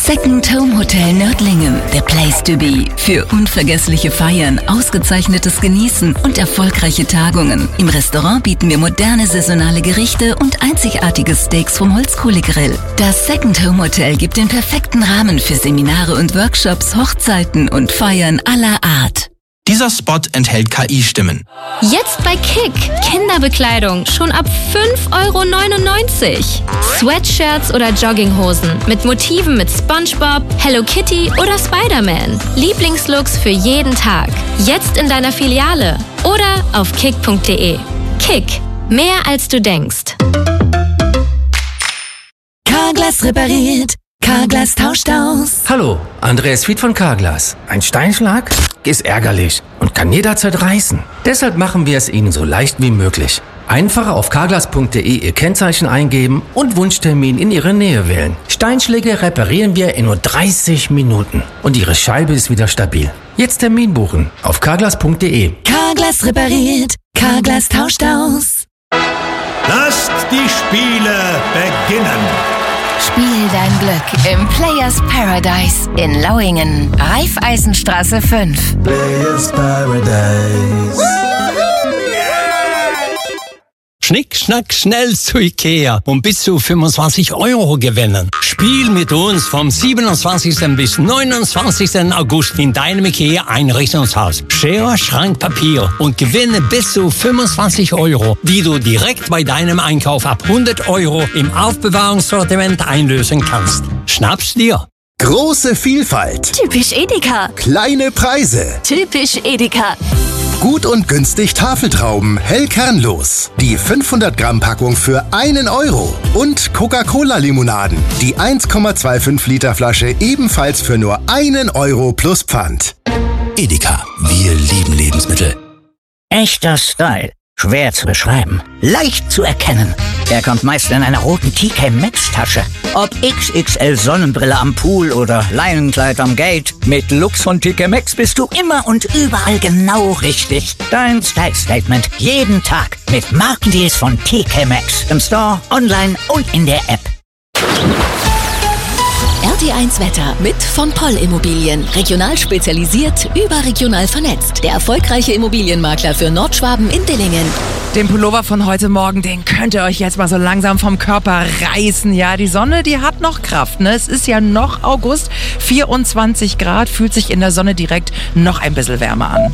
Second Home Hotel Nördlingen, the place to be. Für unvergessliche Feiern, ausgezeichnetes Genießen und erfolgreiche Tagungen. Im Restaurant bieten wir moderne saisonale Gerichte und einzigartige Steaks vom Holzkohlegrill. Das Second Home Hotel gibt den perfekten Rahmen für Seminare und Workshops, Hochzeiten und Feiern aller Art. Dieser Spot enthält KI-Stimmen. Jetzt bei Kick. Kinderbekleidung schon ab 5,99 €. Sweatshirts oder Jogginghosen mit Motiven mit SpongeBob, Hello Kitty oder Spider-Man. Lieblingslooks für jeden Tag. Jetzt in deiner Filiale oder auf kick.de. Kick. Mehr als du denkst. Carglass repariert. Carglass tauscht aus. Hallo, Andreas Fied von Carglass. Ein Steinschlag ist ärgerlich und kann jederzeit reißen. Deshalb machen wir es Ihnen so leicht wie möglich. Einfach auf carglass.de Ihr Kennzeichen eingeben und Wunschtermin in Ihre Nähe wählen. Steinschläge reparieren wir in nur 30 Minuten und Ihre Scheibe ist wieder stabil. Jetzt Termin buchen auf carglass.de. Carglass repariert. Carglass tauscht aus. Lasst die Spiele beginnen. Spiel dein Glück im Players Paradise in Lauingen. Raiffeisenstraße 5. Players Paradise. Schnick, schnack, schnell zu Ikea und bis zu 25 € gewinnen. Spiel mit uns vom 27. bis 29. August in deinem Ikea Einrichtungshaus. Schere, Schrank, Papier und gewinne bis zu 25 €, die du direkt bei deinem Einkauf ab 100 € im Aufbewahrungssortiment einlösen kannst. Schnapp's dir! Große Vielfalt. Typisch Edeka. Kleine Preise. Typisch Edeka. Gut und günstig Tafeltrauben, hell kernlos. Die 500 Gramm Packung für 1 €. Und Coca-Cola-Limonaden. Die 1,25 Liter Flasche ebenfalls für nur 1 € plus Pfand. Edeka, wir lieben Lebensmittel. Echter Style. Schwer zu beschreiben. Leicht zu erkennen. Er kommt meist in einer roten TK Maxx Tasche. Ob XXL Sonnenbrille am Pool oder Leinenkleid am Gate. Mit Lux von TK Maxx bist du immer und überall genau richtig. Dein Style Statement jeden Tag mit Markendeals von TK Maxx. Im Store, online und in der App. RT1 Wetter mit von Poll Immobilien. Regional spezialisiert, überregional vernetzt. Der erfolgreiche Immobilienmakler für Nordschwaben in Dillingen. Den Pullover von heute Morgen, den könnt ihr euch jetzt mal so langsam vom Körper reißen. Ja, die Sonne, die hat noch Kraft, ne? Es ist ja noch August, 24 Grad, fühlt sich in der Sonne direkt noch ein bisschen wärmer an.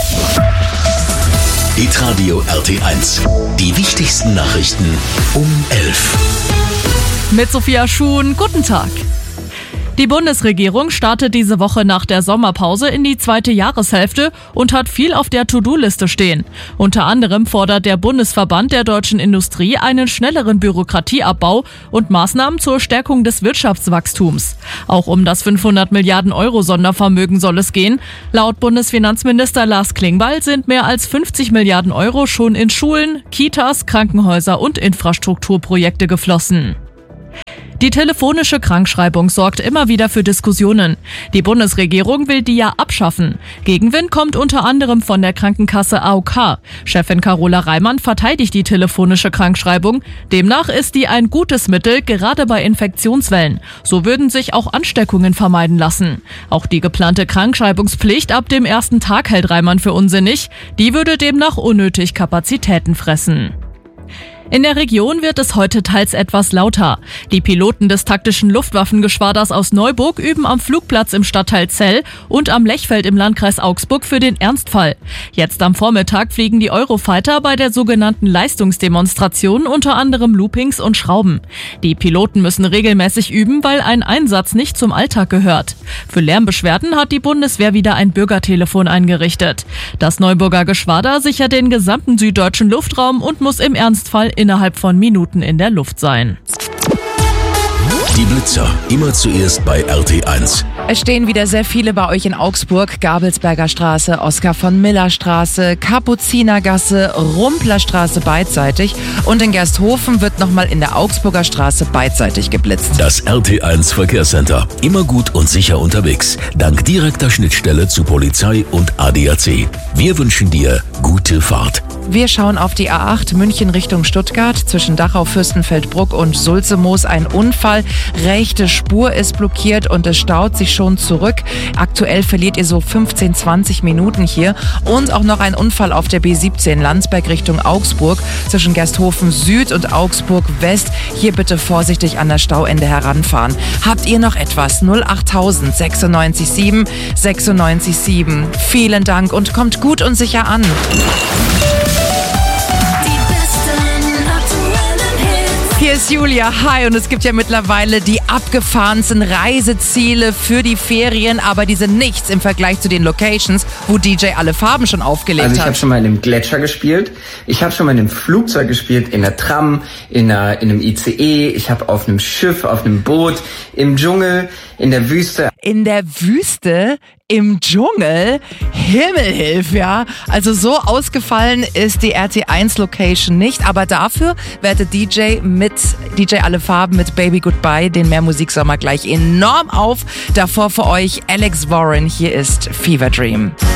Hitradio RT1. Die wichtigsten Nachrichten um 11. Mit Sophia Schuhn, guten Tag. Die Bundesregierung startet diese Woche nach der Sommerpause in die zweite Jahreshälfte und hat viel auf der To-Do-Liste stehen. Unter anderem fordert der Bundesverband der deutschen Industrie einen schnelleren Bürokratieabbau und Maßnahmen zur Stärkung des Wirtschaftswachstums. Auch um das 500 Milliarden € Sondervermögen soll es gehen. Laut Bundesfinanzminister Lars Klingbeil sind mehr als 50 Milliarden € schon in Schulen, Kitas, Krankenhäuser und Infrastrukturprojekte geflossen. Die telefonische Krankschreibung sorgt immer wieder für Diskussionen. Die Bundesregierung will die ja abschaffen. Gegenwind kommt unter anderem von der Krankenkasse AOK. Chefin Carola Reimann verteidigt die telefonische Krankschreibung. Demnach ist die ein gutes Mittel, gerade bei Infektionswellen. So würden sich auch Ansteckungen vermeiden lassen. Auch die geplante Krankschreibungspflicht ab dem ersten Tag hält Reimann für unsinnig. Die würde demnach unnötig Kapazitäten fressen. In der Region wird es heute teils etwas lauter. Die Piloten des taktischen Luftwaffengeschwaders aus Neuburg üben am Flugplatz im Stadtteil Zell und am Lechfeld im Landkreis Augsburg für den Ernstfall. Jetzt am Vormittag fliegen die Eurofighter bei der sogenannten Leistungsdemonstration unter anderem Loopings und Schrauben. Die Piloten müssen regelmäßig üben, weil ein Einsatz nicht zum Alltag gehört. Für Lärmbeschwerden hat die Bundeswehr wieder ein Bürgertelefon eingerichtet. Das Neuburger Geschwader sichert den gesamten süddeutschen Luftraum und muss im Ernstfall innerhalb von Minuten in der Luft sein. Die Blitzer, immer zuerst bei RT1. Es stehen wieder sehr viele bei euch in Augsburg. Gabelsberger Straße, Oskar von Miller Straße, Kapuzinergasse, Rumpler Straße beidseitig. Und in Gersthofen wird nochmal in der Augsburger Straße beidseitig geblitzt. Das RT1 Verkehrscenter. Immer gut und sicher unterwegs. Dank direkter Schnittstelle zu Polizei und ADAC. Wir wünschen dir gute Fahrt. Wir schauen auf die A8 München Richtung Stuttgart. Zwischen Dachau, Fürstenfeldbruck und Sulzemoos ein Unfall. Rechte Spur ist blockiert und es staut sich schon zurück. Aktuell verliert ihr so 15-20 Minuten hier. Und auch noch ein Unfall auf der B17 Landsberg Richtung Augsburg. Zwischen Gersthofen Süd und Augsburg West. Hier bitte vorsichtig an das Stauende heranfahren. Habt ihr noch etwas? 08000 96 7 96 7. Vielen Dank und kommt gut und sicher an. Hier ist Julia, hi, und es gibt ja mittlerweile die abgefahrensten Reiseziele für die Ferien, aber die sind nichts im Vergleich zu den Locations, wo DJ Alle Farben schon aufgelegt hat. Also ich habe schon mal in einem Gletscher gespielt, ich habe schon mal in einem Flugzeug gespielt, in der Tram, in einem ICE, ich habe auf einem Schiff, auf einem Boot, im Dschungel, in der Wüste. In der Wüste? Im Dschungel? Himmelhilf, ja. Also so ausgefallen ist die RT1 Location nicht, aber dafür wertet DJ Alle Farben mit Baby Goodbye den Mehrmusiksommer gleich enorm auf. Davor für euch Alex Warren, hier ist Fever Dream.